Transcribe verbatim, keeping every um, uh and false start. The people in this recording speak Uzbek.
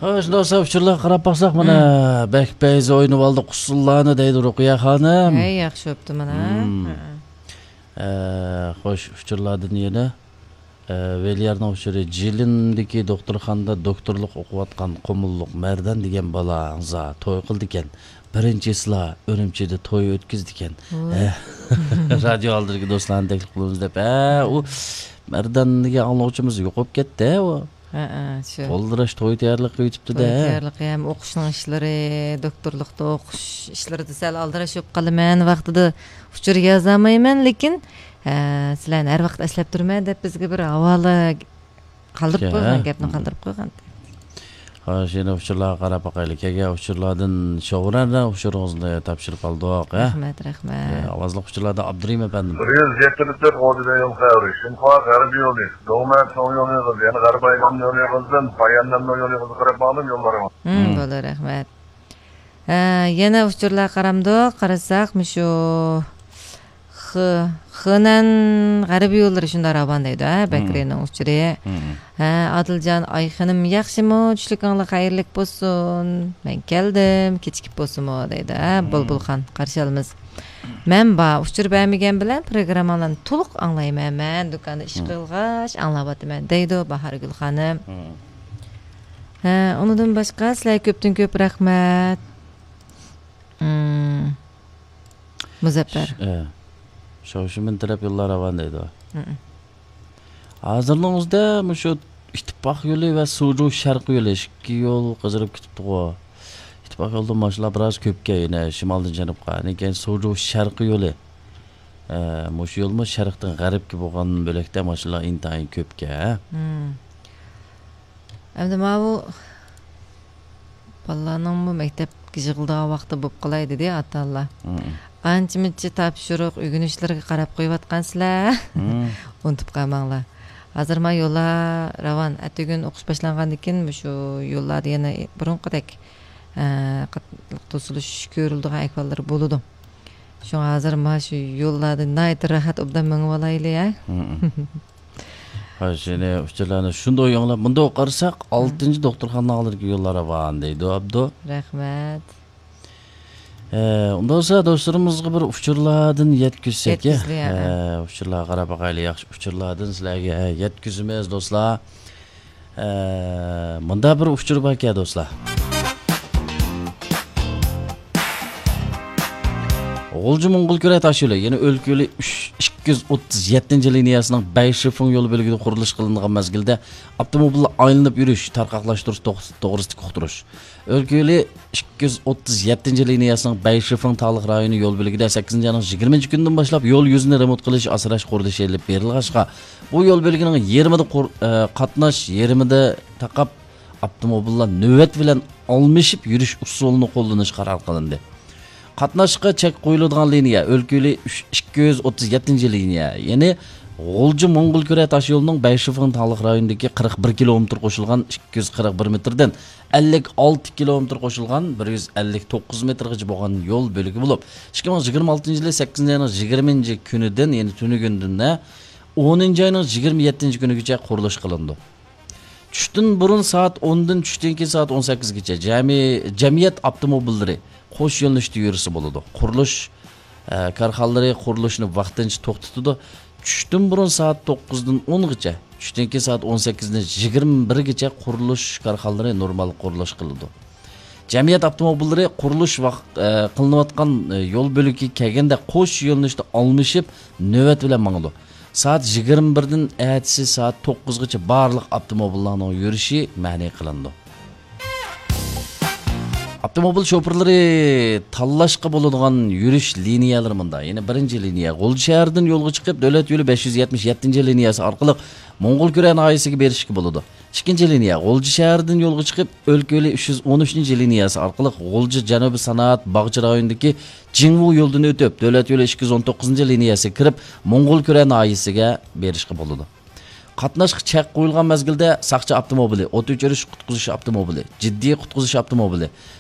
Ошондо учурларга карап баксак, мына Бекбейз ойнуп алды кусулланы дейди Рукуя ханым. Эй, жакшы өптү мына. Э, хош, учурлардын эне Велиярдын учуру Жилиндики докторханада докторлук окуп аткан Комуллук Мердан деген бала аңза той кылды экен. Биринчи сыла Өрүмчүдө той өткөздү экен. Радио алдыргы досторун теклиф кылабыз деп. Э, у Мердан деген аңлоочумуз жокоп кетти, о. Колдураш той таярлык өтүптү да. Таярлык эм окушнун иштери, докторлукта окуш иштери сәл алдырашып калыман, вактыда учур язамайман, лекин силерни ар вакыт эслеп турма деп бизге бир абалы калдырып койгон, кепни калдырып койгон. Ha, şimdi uçurlar karab bakaylı. Kege uçurlardan şoğuranda uçuruğuzunu tapşırıp aldık. Rahmet, rahmet. Avazlık uçurlarda Abdurrahim efendim. Rüyüz yetirlikler kodide yol kavri. Şimdi koğa garip yolu. Doğumen son yolu yolu. Yani garip ayman yolu yolu. Payandan yolu yolu karab bağlım yolları var. Hmm, dolu rahmet. Yine uçurlar karamdı. Karasak mı şu... Xınan garip yolları şunda arabandaydı. Bekir'nin uçuruya. Adılcan Ayxanım yaxşımı, düşlük anlık hayırlık bolsun. Ben geldim, keçikip bolsunmu deydi. Bulbulxan qarşalımız. Men ba uçur bəmigen bilen programmalarını tuluq anlayman. Men dükkanı iş qılğaç anlabatıman deydi Bahar Gül xanım. Onundan başqa sizlar köptün köp rahmat. Muzaffer. Şoşumun taraf yollar avandaydı. Hazırlığınızda şu İttifak yolu ve Sucu Şarkı yolu iki yol kızırıp gitipti o. İttifak yolda maşallah biraz köpke yine şimaldan janıpka. Neken Sucu Şarkı yolu. Muş yol mu şarkıdan garip gibi olan bölekte maşallah intayın köpke. Hem de bu ballarının bu mektep gıcıqıldığı vaxtı bop qalaydı diye atallah. Ançımıcı tapşırıq, ügünüşlerge qarap qoyup atqansızlar. Unutup qalmаңlar. Hazır ma yola ravan atugün okuş başlanğandan keyin şu yollarda yana burunqidek to'silish ko'rildigan ahvollar bo'ladi. Şu hazır ma şu yollarda nayt rahat obdan mengib olayli ya. Ha, şimdi uçurlarni shunday yo'nlab bunda qarasak oltinchi doktorxona alırki yollara van deydi Abdu. Rahmat. Ondan sonra dostlarımızga bir uçurlardan yetkizsek ya. Uçurlarga qarab bakaylı, yaxshi uçurlardan sizlarga yetkizimiz dostlar. Mında bir uçur bor ekan dostlar. G'ulji Mo'ng'ul ko'ra tash yo'li, ya'ni o'lkali ikki yuz o'ttiz yettinchi liniyasining Bayshifing yo'li bo'lagida qurilish qilingan mezgilda avtomobilni aylanib yurish, tarqaqlashtirish to'g'risidagi uqtirish. O'lkali ikki yuz o'ttiz yettinchi liniyasining Bayshifing tog'liq rayoni yo'l bo'lagida sakkizinchi oyning yigirmanchi kunidan boshlab yo'l yuzini remont qilish, asrash qurilishi elib berilg'ashqa. Bu yo'l bo'laginin yarmida qatnash, yarmida taqab avtomobillar navbat bilan almashib yurish usulini qo'llanish qaror qilindi. Qatnashqa chek qo'yiladigan liniya o'lkali ikki yuz o'ttiz yettinchi liniya. Ya'ni G'ulji Mo'ng'ul ko'ra tash yo'lining Bayshifing tog'liq rayonidagi qirq bir kilometr qo'shilgan ikki yuz qirq bir metrdan ellik olti kilometr qo'shilgan bir yuz ellik to'qqiz metrgacha bo'lgan yo'l bo'ligi bo'lib, ikki ming yigirma oltinchi yil sakkizinchi oyning yigirmanchi kunidan, ya'ni tunugundan o'ninchi oyning yigirma yettinchi kunigacha qurilish qilindi. Tushdan burun soat o'ndan tushdan keyin soat o'n sakkizgacha jami jamiyat avtomobillari qo'sh yo'nalishda yurisi bo'ladi. Qurilish korxonalari qurilishni vaqtincha to'xtatadi. Tushdan burun soat to'qqizdan o'ngacha, tushdan keyin soat o'n sakkizdan yigirma birgacha qurilish korxonalari normal qurilish qiladi. Jamiyat avtomobillari qurilish vaqt qilinayotgan yo'l bo'ligiga kelganda qo'sh yo'nalishda almashib navbat bilan mangadi. Soat yigirma birdan ertasi soat to'qqizgacha barliq avtomobillarning yurishi ma'ni qilindi. Avtomobil şoförleri tanlashqa bo'ladigan yurish liniyalari mında. Ya'ni birinchi liniya G'ulji shahardan yo'lga chiqib, davlat yo'li besh yuz yetmish yettinchi liniyasi orqali Mo'ng'ul ko'ra noyisiga berishga bo'ladi. Ikkinchi liniya G'ulji shahardan yo'lga chiqib, o'lkali uch yuz o'n uchinchi liniyasi orqali G'ulji Janubiy sanoat bog'cha rayonidagi Jingwu yo'ldan o'tib, davlat yo'li ikki yuz o'n to'qqizinchi liniyasiga kirib, Mo'ng'ul ko'ra noyisiga berishga bo'ladi. Qatnashqa chek qo'yilgan mezgilda saqchi avtomobili, o't o'chirish qutqizish avtomobili, jiddiy qutqizish avtomobili,